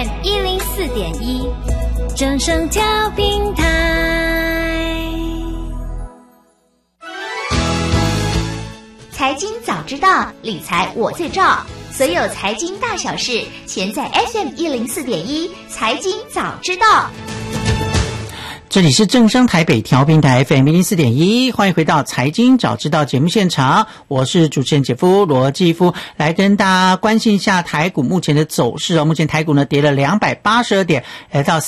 FM104.1，正声调频台。 财经早知道，理财我最照。所有财经大小事，全在 FM104.1财经早知道。 这里是正声台北调频台 FM104.1，欢迎回到财经早知道节目现场，我是主持人姐夫罗继夫，来跟大家关心一下台股目前的走势哦。目前台股呢跌了282点，来到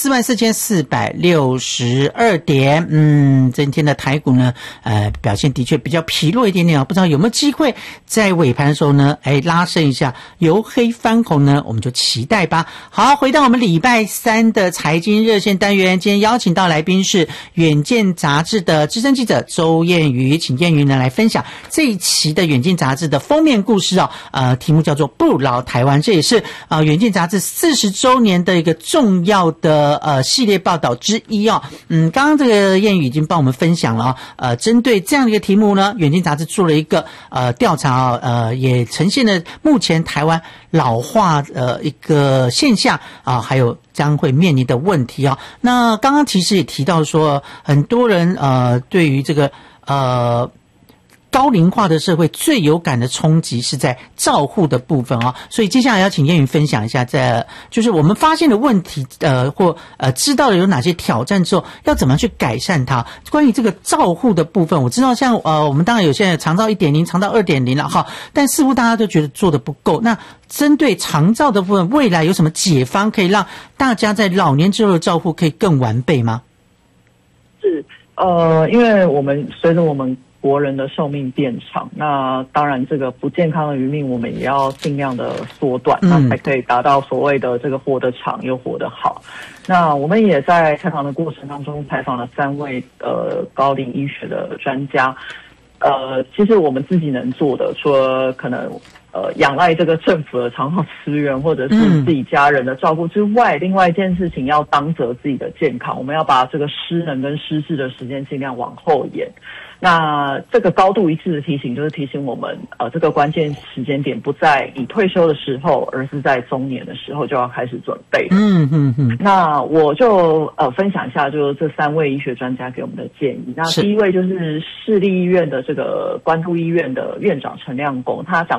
44,462点。今天的台股呢表现的确比较疲弱一点点哦，不知道有没有机会在尾盘的时候呢拉升一下，由黑翻红呢，我们就期待吧。好，回到我们礼拜三的财经热线单元，今天邀请到来宾是远见杂志的资深记者周燕瑜，请燕瑜呢来分享这一期的远见杂志的封面故事哦。题目叫做不老台湾，这也是远见杂志40周年的一个重要的系列报道之一哦。刚刚这个燕瑜已经帮我们分享了针对这样的一个题目呢，远见杂志做了一个调查也呈现了目前台湾老化一个现象还有将会面临的问题啊。那刚刚其实也提到说，很多人对于这个高龄化的社会最有感的冲击是在照护的部分啊，所以接下来要请燕瑜分享一下，就是我们发现的问题或知道了有哪些挑战之后，要怎么去改善它。关于这个照护的部分，我知道像我们当然有些人长照 1.0 长照 2.0 了哈，但似乎大家都觉得做得不够。那针对长照的部分，未来有什么解方可以让大家在老年之后的照护可以更完备吗？ 是因为随着我们国人的寿命变长，那当然这个不健康的余命我们也要尽量的缩短，那才可以达到所谓的这个活得长又活得好。那我们也在采访的过程当中采访了3位高龄医学的专家。其实我们自己能做的，除了可能仰赖这个政府的长照资源或者是自己家人的照顾之外，另外一件事情要当责自己的健康，我们要把这个失能跟失智的时间尽量往后延。那这个高度一致的提醒就是提醒我们这个关键时间点不在你退休的时候，而是在中年的时候就要开始准备。那我就分享一下就是这3位医学专家给我们的建议。那第一位就是市立医院的这个关渡医院的院长陈亮公，他讲